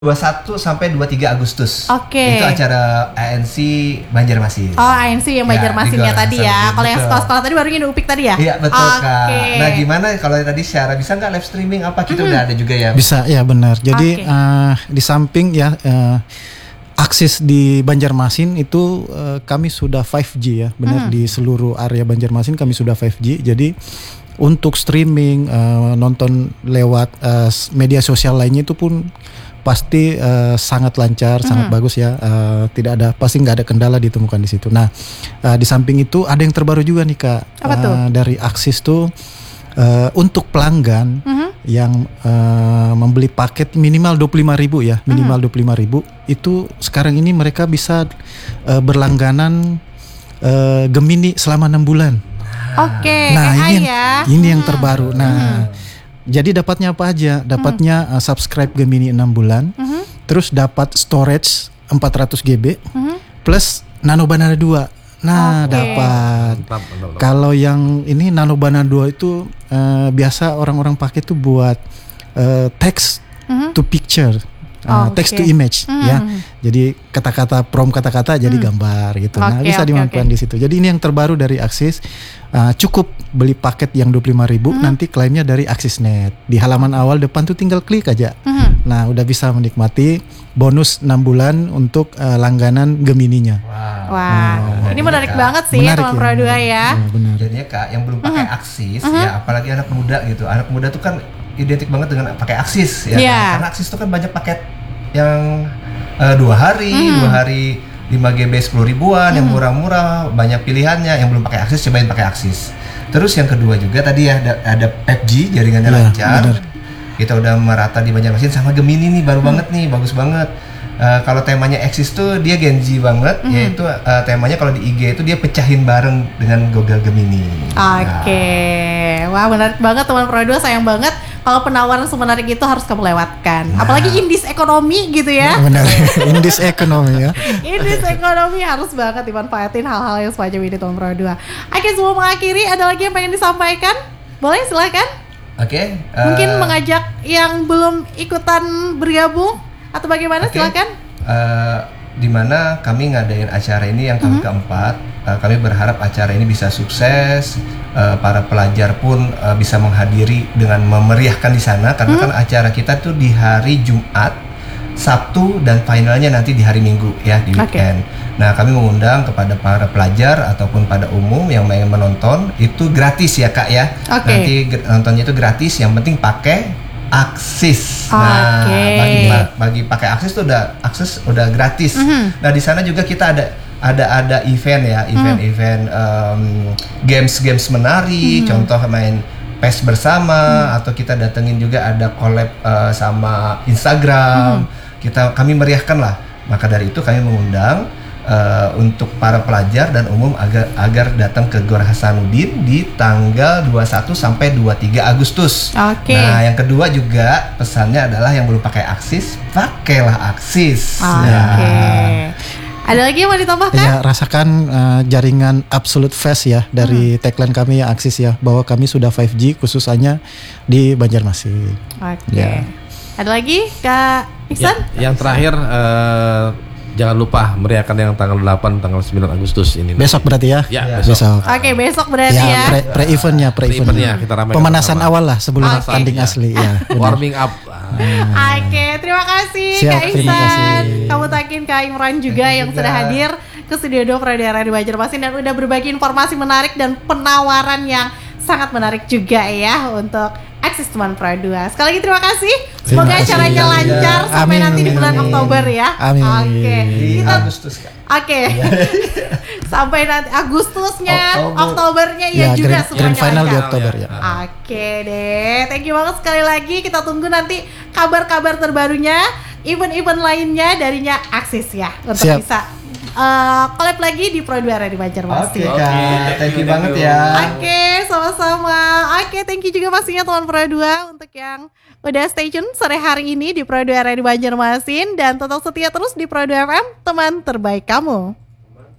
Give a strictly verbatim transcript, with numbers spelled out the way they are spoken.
dua puluh satu sampai dua puluh tiga Agustus. Oke. Okay. Itu acara A N C Banjarmasin. Oh, A N C yang Banjarmasin ya, ya tadi ya. Kalau yang sekolah-sekolah tadi baru ini Upik tadi ya? Iya, betul okay. Kak. Nah, gimana kalau tadi Syara bisa nggak live streaming apa? Kita mm-hmm. udah ada juga ya. Bisa, ya benar. Jadi okay. uh, di samping ya uh, akses di Banjarmasin itu uh, kami sudah lima G ya. Benar, mm. di seluruh area Banjarmasin kami sudah lima G. Jadi untuk streaming, uh, nonton lewat uh, media sosial lainnya itu pun pasti uh, sangat lancar, mm-hmm. sangat bagus ya. Uh, tidak ada, pasti nggak ada kendala ditemukan di situ. Nah, uh, di samping itu ada yang terbaru juga nih Kak. Apa tuh? Uh, dari Aksis tuh uh, untuk pelanggan mm-hmm. yang uh, membeli paket minimal dua puluh lima ribu ya, minimal mm-hmm. dua puluh lima ribu itu sekarang ini mereka bisa uh, berlangganan uh, Gemini selama enam bulan. Oke. Okay, nah ini yang, ya. ini yang terbaru. Nah. Mm-hmm. Jadi dapatnya apa aja? Dapatnya hmm. uh, subscribe Gemini enam bulan, hmm. terus dapat storage empat ratus gigabyte, hmm. plus Nano Banana dua. Nah, okay. dapat. Kalau yang ini Nano Banana dua itu uh, biasa orang-orang pakai tuh buat uh, text hmm. to picture. Uh, oh, text okay. to image hmm. ya. Jadi kata-kata prompt kata-kata jadi hmm. gambar gitu. Okay, nah, bisa okay, dimanfaatkan okay. di situ. Jadi ini yang terbaru dari Aksis. Uh, cukup beli paket yang dua puluh lima ribu, hmm. nanti klaimnya dari Aksisnet. Di halaman awal depan tuh tinggal klik aja. Hmm. Nah, udah bisa menikmati bonus enam bulan untuk uh, langganan Gemininya. Wow. Wah, wow. Ini menarik Kak. banget sih teman ya, Pro dua ya. ya benar. Jadinya Kak, yang belum pakai hmm. Aksis hmm. ya, apalagi anak muda gitu. Anak muda tuh kan identik banget dengan pakai Aksis ya. Yeah. Kan? Karena Aksis tuh kan banyak paket yang uh, dua hari, hmm. dua hari lima gigabyte sepuluh ribuan, hmm. yang murah-murah, banyak pilihannya. Yang belum pakai Aksis cobain pakai Aksis. Terus yang kedua juga tadi ya ada, ada lima G jaringannya ya, lancar. Bener. Kita udah merata di Banjarmasin sama Gemini nih baru hmm. banget nih, bagus banget. Uh, kalau temanya Aksis tuh dia Gen Z banget, hmm. yaitu uh, temanya kalau di I G itu dia pecahin bareng dengan Google Gemini. Oke, okay. Nah. Wah menarik banget teman Pro dua, sayang banget kalau penawaran semenarik itu harus kamu lewatkan. Nah. Apalagi indis ekonomi gitu ya. Benar, indis ekonomi ya. Indis ekonomi harus banget dimanfaatin hal-hal yang semacam ini teman Pro dua. Oke, sebelum mengakhiri ada lagi yang pengen disampaikan? Boleh, silakan. Oke. Okay, uh... Mungkin mengajak yang belum ikutan bergabung atau bagaimana, okay. silakan. Uh, di mana kami ngadain acara ini yang tahun mm-hmm. keempat. Uh, kami berharap acara ini bisa sukses. Uh, para pelajar pun uh, bisa menghadiri dengan memeriahkan di sana karena mm-hmm. kan acara kita tuh di hari Jumat, Sabtu dan finalnya nanti di hari Minggu ya, di weekend. Okay. Nah, kami mengundang kepada para pelajar ataupun pada umum yang ingin menonton itu gratis ya Kak ya. Okay. Nanti nontonnya itu gratis, yang penting pakai Aksis. Nah, okay. bagi bagi pakai Aksis tuh udah akses udah gratis. Mm-hmm. Nah, di sana juga kita ada ada ada event ya, event-event um, games-games menarik, mm-hmm. contoh main P E S bersama, mm-hmm. atau kita datengin juga ada collab uh, sama Instagram. Mm-hmm. Kita kami meriahkan lah. Maka dari itu kami mengundang uh, untuk para pelajar dan umum agar agar datang ke Gor Hasanuddin di tanggal dua puluh satu sampai dua puluh tiga Agustus. Okay. Nah, yang kedua juga pesannya adalah yang belum pakai Aksis, pakailah Aksis. Oke. Okay. Ada lagi yang mau ditambahkan? Ya, rasakan uh, jaringan absolute fast ya dari hmm. tagline kami ya Aksis ya, bahwa kami sudah lima G khususnya di Banjarmasin. Oke. Okay. Ya. Ada lagi Kak Iksan? Ya, yang terakhir uh, jangan lupa meriahkan yang tanggal delapan, tanggal sembilan Agustus ini. Besok berarti ya? Ya, ya. besok. besok. Oke, okay, besok berarti ya. ya. Pre, pre eventnya, pre eventnya. Kita ramaikan pemanasan bersama. awal lah sebelum okay. tanding ya. asli ya. Warming up. Oke, okay, terima kasih Siap, Kak terima Iksan. kasih. Kamu takin Kak Imran juga yang juga. sudah hadir ke studio dua Pro dua di Banjarmasin dan udah berbagi informasi menarik dan penawaran yang sangat menarik juga ya untuk Aksis teman Pro dua. Sekali lagi terima kasih. Semoga terima acaranya kasih. lancar ya. sampai amin, nanti di bulan amin. Oktober ya. Amin. Oke. Okay. Kita Agustus Kak. Oke. Okay. Sampai nanti Agustusnya, Oktober. Oktobernya ya, ya juga grand, semuanya. Grand final lancar. di Oktober ya. Oke okay deh. Thank you banget sekali lagi. Kita tunggu nanti kabar-kabar terbarunya, event-event lainnya darinya Aksis ya untuk Siap. bisa Uh, collab lagi di Pro dua di Banjarmasin. Oke, okay, Kak. Okay, thank you banget ya. Oke, okay, sama-sama. Oke, okay, thank you juga pastinya teman Pro dua untuk yang udah stay tune sore hari ini di Pro dua di Banjarmasin dan tetap setia terus di Pro dua F M, teman terbaik kamu.